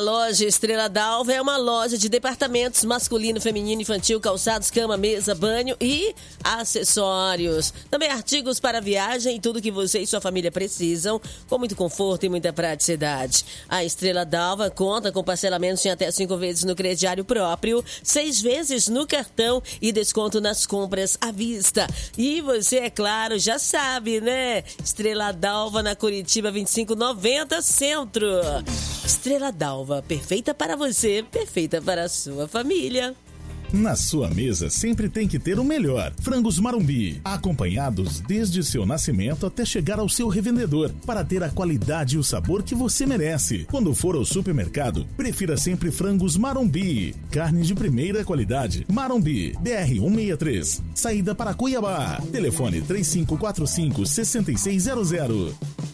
loja Estrela d'Alva é uma loja de departamentos masculino, feminino, infantil, calçados, cama, mesa, banho e acessórios. Também artigos para viagem e tudo que você e sua família precisam, com muito conforto e muita praticidade. A Estrela d'Alva conta com parcelamentos em até 5 vezes no crediário próprio, 6 vezes no cartão e desconto nas compras à vista. E você, é claro, já sabe, né? Estrela d'Alva na Curitiba 2590 Centro. Estrela d'Alva, perfeita para você, perfeita para a sua família. Na sua mesa sempre tem que ter o melhor. Frangos Marumbi, acompanhados desde seu nascimento até chegar ao seu revendedor, para ter a qualidade e o sabor que você merece. Quando for ao supermercado, prefira sempre Frangos Marumbi. Carne de primeira qualidade. Marumbi, BR 163, saída para Cuiabá. Telefone 3545-6600.